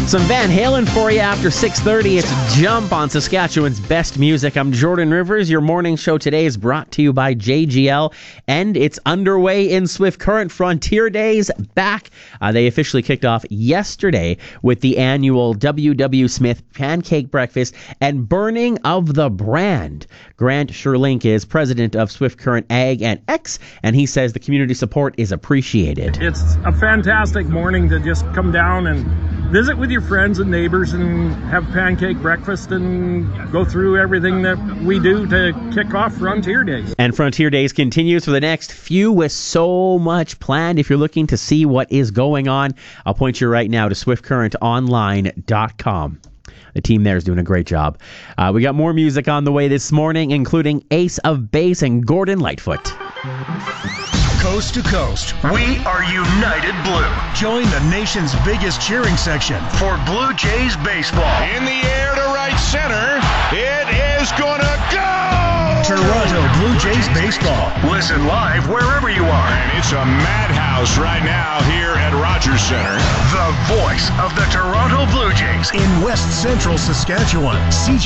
Some Van Halen for you after 6:30. It's Jump on Saskatchewan's best music. I'm Jordan Rivers. Your morning show today is brought to you by JGL, and it's underway in Swift Current. Frontier Days back. They officially kicked off yesterday with the annual W.W. Smith Pancake Breakfast and burning of the brand. Grant Sherlink is president of Swift Current Ag and X, and he says the community support is appreciated. It's a fantastic morning to just come down and visit with your friends and neighbors and have pancake breakfast and go through everything that we do to kick off Frontier Days. And Frontier Days continues for the next few with so much planned. If you're looking to see what is going on, I'll point you right now to swiftcurrentonline.com. The team there is doing a great job. We got more music on the way this morning, including Ace of Base and Gordon Lightfoot. Coast to coast, we are United Blue. Join the nation's biggest cheering section for Blue Jays baseball. In the air to right center, it is gonna go! Toronto Blue Jays baseball. Listen live wherever you are. And it's a madhouse right now here at Rogers Center. The voice of the Toronto Blue Jays in West Central Saskatchewan.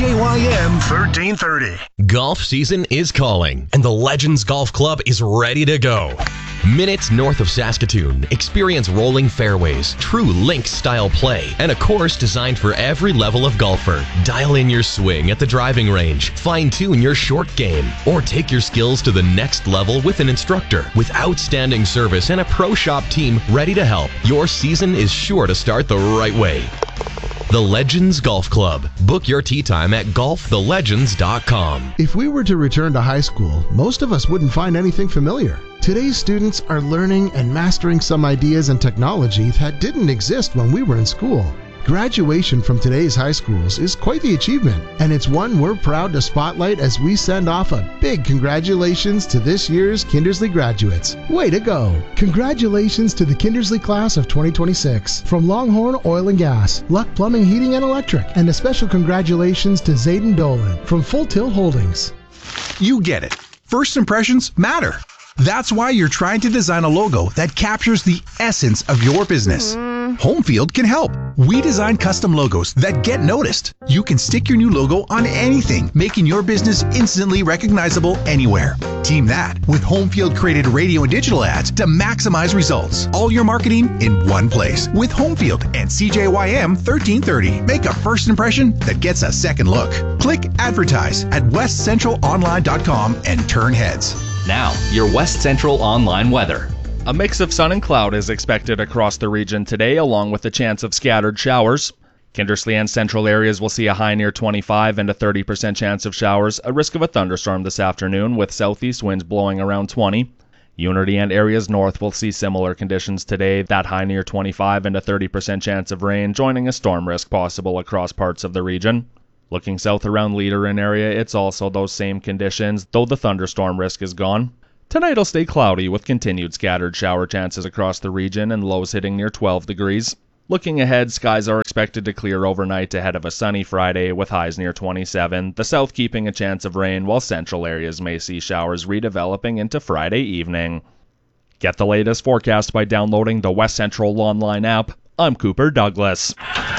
CJYM 1330. Golf season is calling, and the Legends Golf Club is ready to go. Minutes north of Saskatoon, experience rolling fairways, true links-style play, and a course designed for every level of golfer. Dial in your swing at the driving range, fine-tune your short game, or take your skills to the next level with an instructor. With outstanding service and a pro shop team ready to help, your season is sure to start the right way. The Legends Golf Club. Book your tee time at golfthelegends.com. If we were to return to high school, most of us wouldn't find anything familiar. Today's students are learning and mastering some ideas and technology that didn't exist when we were in school. Graduation from today's high schools is quite the achievement, and it's one we're proud to spotlight as we send off a big congratulations to this year's Kindersley graduates. Way to go! Congratulations to the Kindersley class of 2026 from Longhorn Oil and Gas, Luck Plumbing, Heating and Electric, and a special congratulations to Zayden Dolan from Full Tilt Holdings. You get it. First impressions matter. That's why you're trying to design a logo that captures the essence of your business. Homefield can help. We design custom logos that get noticed. You can stick your new logo on anything, making your business instantly recognizable anywhere. Team that with Homefield created radio and digital ads to maximize results. All your marketing in one place. With Homefield and CJYM 1330. Make a first impression that gets a second look. Click advertise at westcentralonline.com and turn heads. Now, your West Central online weather. A mix of sun and cloud is expected across the region today, along with a chance of scattered showers. Kindersley and central areas will see a high near 25 and a 30% chance of showers, a risk of a thunderstorm this afternoon with southeast winds blowing around 20. Unity and areas north will see similar conditions today, that high near 25 and a 30% chance of rain, joining a storm risk possible across parts of the region. Looking south around Leederin area, it's also those same conditions, though the thunderstorm risk is gone. Tonight will stay cloudy with continued scattered shower chances across the region and lows hitting near 12 degrees. Looking ahead, skies are expected to clear overnight ahead of a sunny Friday with highs near 27, the south keeping a chance of rain while central areas may see showers redeveloping into Friday evening. Get the latest forecast by downloading the West Central Online app. I'm Cooper Douglas.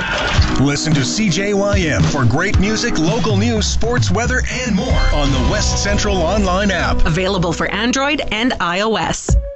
Listen to CJYM for great music, local news, sports, weather, and more on the West Central Online app. Available for Android and iOS.